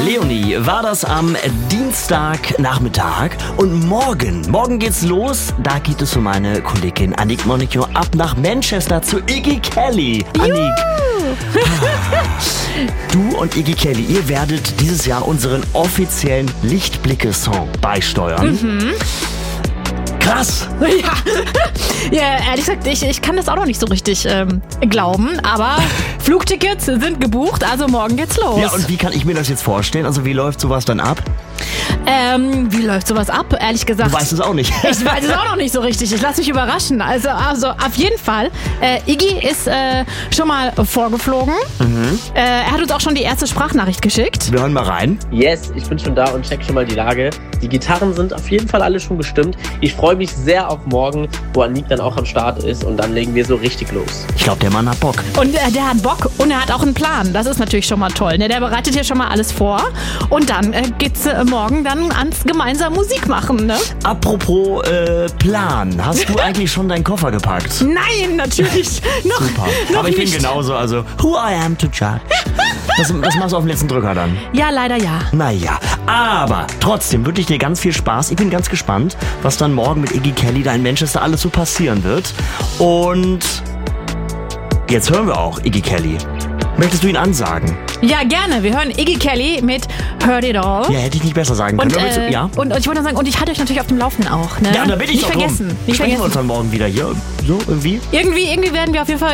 Leonie, war das am Dienstagnachmittag und morgen geht's los. Da geht es für meine Kollegin Annick Monicchio ab nach Manchester zu Iggy Kelly. Annick, du und Iggy Kelly, ihr werdet dieses Jahr unseren offiziellen Lichtblicke-Song beisteuern. Krass. Ja, ehrlich gesagt, ich kann das auch noch nicht so richtig glauben, aber Flugtickets sind gebucht, also morgen geht's los. Ja, und wie kann ich mir das jetzt vorstellen? Also wie läuft sowas dann ab? Wie läuft sowas ab, ehrlich gesagt? Du weißt es auch nicht. Ich weiß es auch noch nicht so richtig. Ich lasse mich überraschen. Also auf jeden Fall. Iggy ist schon mal vorgeflogen. Er hat uns auch schon die erste Sprachnachricht geschickt. Wir hören mal rein. Yes, ich bin schon da und check schon mal die Lage. Die Gitarren sind auf jeden Fall alle schon gestimmt. Ich freue mich sehr auf morgen, wo Annick dann auch am Start ist und dann legen wir so richtig los. Ich glaube, der Mann hat Bock. Und der hat Bock und er hat auch einen Plan. Das ist natürlich schon mal toll. Ne? Der bereitet hier schon mal alles vor. Und dann geht's morgen dann ans gemeinsam Musik machen. Ne? Apropos Plan. Hast du eigentlich schon deinen Koffer gepackt? Nein, natürlich. Super. noch Aber ich bin nicht. genauso. Also, who I am to judge. Das machst du auf den letzten Drücker dann. Ja, leider ja. Naja, aber trotzdem wünsche ich dir ganz viel Spaß. Ich bin ganz gespannt, was dann morgen mit Iggy Kelly da in Manchester alles so passieren wird. Und jetzt hören wir auch Iggy Kelly. Möchtest du ihn ansagen? Ja, gerne. Wir hören Iggy Kelly mit Heard It All. Ja, hätte ich nicht besser sagen können. Und, ja? und ich wollte noch sagen, und ich halte euch natürlich auf dem Laufenden auch. Ne? Ja, da bin ich nicht doch vergessen. drum. Nicht Sprechen wir uns vergessen. dann morgen wieder hier. So, irgendwie? Irgendwie werden wir auf jeden Fall